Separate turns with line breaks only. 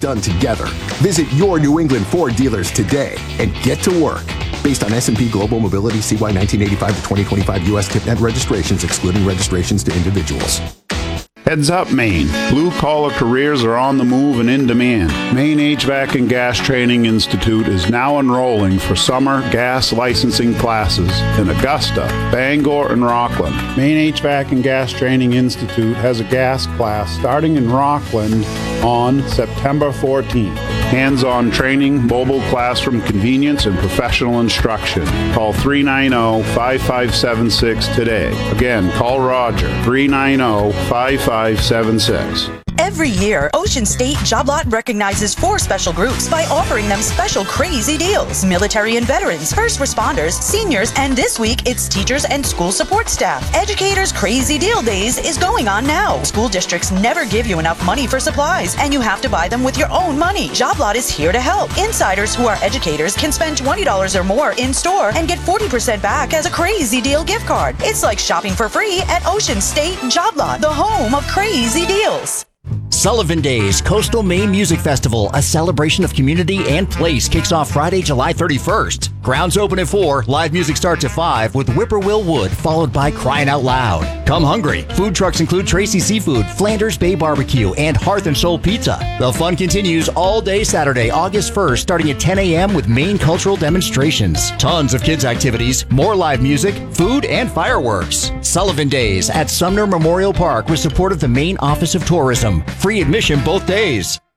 done together. Visit your New England Ford dealers today and get to work. Based on S&P Global Mobility CY 1985 to 2025 U.S. TIPNet registrations, excluding registrations to individuals.
Heads up, Maine. Blue-collar careers are on the move and in demand. Maine HVAC and Gas Training Institute is now enrolling for summer gas licensing classes in Augusta, Bangor, and Rockland. Maine HVAC and Gas Training Institute has a gas class starting in Rockland on September 14th. Hands-on training, mobile classroom convenience, and professional instruction. Call 390-5576 today. Again, call Roger, 390-5576.
Every year, Ocean State Job Lot recognizes 4 special groups by offering them special crazy deals. Military and veterans, first responders, seniors, and this week it's teachers and school support staff. Educators' Crazy Deal Days is going on now. School districts never give you enough money for supplies, and you have to buy them with your own money. Job Lot is here to help. Insiders who are educators can spend $20 or more in store and get 40% back as a Crazy Deal gift card. It's like shopping for free at Ocean State Job Lot, the home of crazy deals.
Sullivan Days Coastal Maine Music Festival, a celebration of community and place, kicks off Friday, July 31st. Grounds open at 4, live music starts at 5 with Whippoorwill Wood, followed by Crying Out Loud. Come hungry. Food trucks include Tracy Seafood, Flanders Bay Barbecue, and Hearth and Soul Pizza. The fun continues all day Saturday, August 1st, starting at 10 a.m. with Maine cultural demonstrations. Tons of kids' activities, more live music, food, and fireworks. Sullivan Days at Sumner Memorial Park with support of the Maine Office of Tourism. Free admission both days.